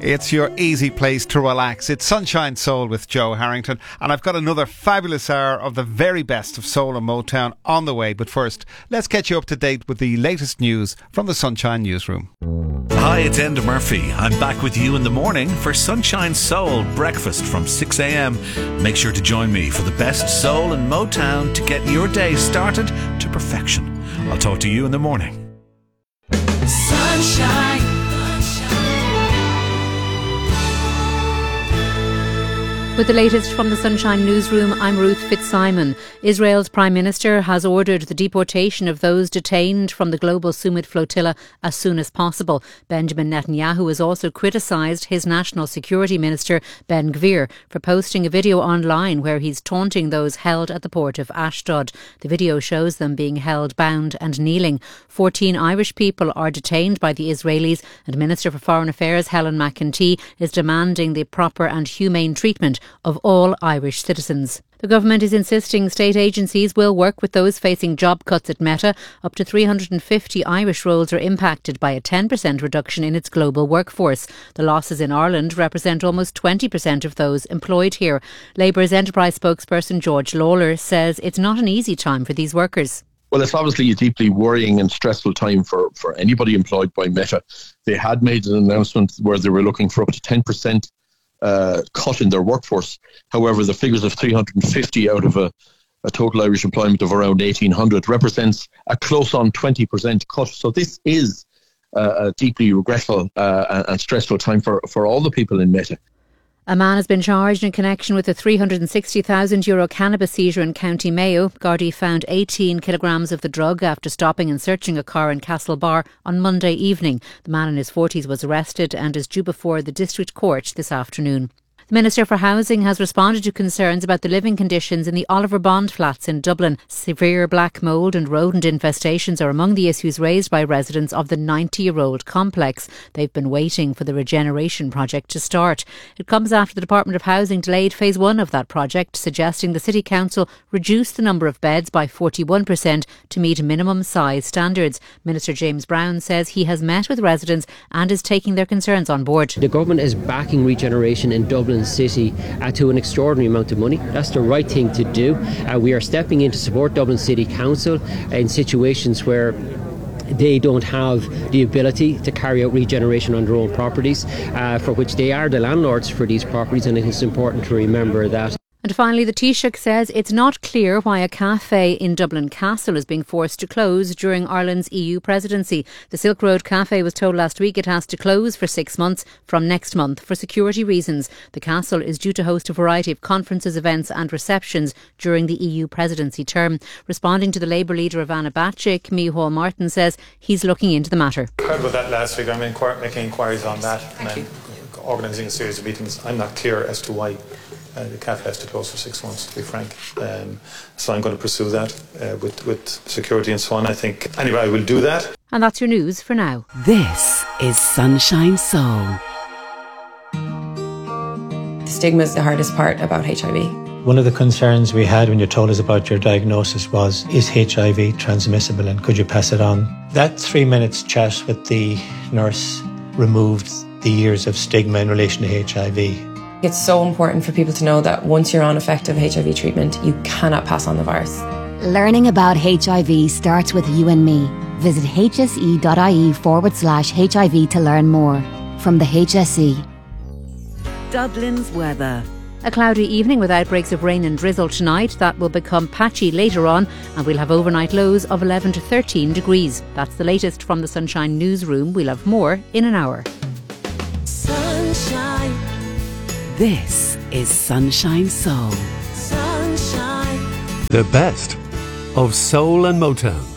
It's your easy place to relax. It's Sunshine Soul with Joe Harrington, and I've got another fabulous hour of the very best of soul and Motown on the way. But first, let's get you up to date with the latest news from the Sunshine Newsroom. Hi, it's Enda Murphy. I'm back with you in the morning for Sunshine Soul breakfast from 6 a.m. Make sure to join me for the best soul and Motown to get your day started to perfection. I'll talk to you in the morning. Sunshine. With the latest from the Sunshine Newsroom, I'm Ruth Fitzsimon. Israel's Prime Minister has ordered the deportation of those detained from the global Sumit flotilla as soon as possible. Benjamin Netanyahu has also criticised his National Security Minister, Ben Gvir, for posting a video online where he's taunting those held at the port of Ashdod. The video shows them being held bound and kneeling. 14 Irish people are detained by the Israelis, and Minister for Foreign Affairs Helen McEntee is demanding the proper and humane treatment of all Irish citizens. The government is insisting state agencies will work with those facing job cuts at Meta. Up to 350 Irish roles are impacted by a 10% reduction in its global workforce. The losses in Ireland represent almost 20% of those employed here. Labour's enterprise spokesperson George Lawler says it's not an easy time for these workers. Well, it's obviously a deeply worrying and stressful time for anybody employed by Meta. They had made an announcement where they were looking for up to 10% cut in their workforce. However, the figures of 350 out of a total Irish employment of around 1,800 represents a close on 20% cut. So this is a deeply regretful and stressful time for all the people in Meta. A man has been charged in connection with a €360,000 cannabis seizure in County Mayo. Gardaí found 18 kilograms of the drug after stopping and searching a car in Castlebar on Monday evening. The man in his 40s was arrested and is due before the District Court this afternoon. The Minister for Housing has responded to concerns about the living conditions in the Oliver Bond flats in Dublin. Severe black mould and rodent infestations are among the issues raised by residents of the 90-year-old complex. They've been waiting for the regeneration project to start. It comes after the Department of Housing delayed phase 1 of that project, suggesting the City Council reduce the number of beds by 41% to meet minimum size standards. Minister James Brown says he has met with residents and is taking their concerns on board. The government is backing regeneration in Dublin City to an extraordinary amount of money. That's the right thing to do. We are stepping in to support Dublin City Council in situations where they don't have the ability to carry out regeneration on their own properties, for which they are the landlords for these properties, and it is important to remember that. And finally, the Taoiseach says it's not clear why a cafe in Dublin Castle is being forced to close during Ireland's EU presidency. The Silk Road Cafe was told last week it has to close for 6 months from next month for security reasons. The castle is due to host a variety of conferences, events and receptions during the EU presidency term. Responding to the Labour leader Ivana Bacik, Micheál Martin says he's looking into the matter. I heard about that last week. I'm making inquiries on that and I'm organising a series of meetings. I'm not clear as to why the cafe has to close for 6 months, to be frank. So I'm going to pursue that with security and so on. I think, anyway, I will do that. And that's your news for now. This is Sunshine Soul. The stigma is the hardest part about HIV. One of the concerns we had when you told us about your diagnosis was, is HIV transmissible and could you pass it on? That 3 minutes chat with the nurse removed the years of stigma in relation to HIV. It's so important for people to know that once you're on effective HIV treatment, you cannot pass on the virus. Learning about HIV starts with you and me. Visit hse.ie/HIV to learn more. From the HSE. Dublin's weather. A cloudy evening with outbreaks of rain and drizzle tonight. That will become patchy later on, and we'll have overnight lows of 11 to 13 degrees. That's the latest from the Sunshine Newsroom. We'll have more in an hour. Sunshine. This is Sunshine Soul. Sunshine. The best of soul and Motown.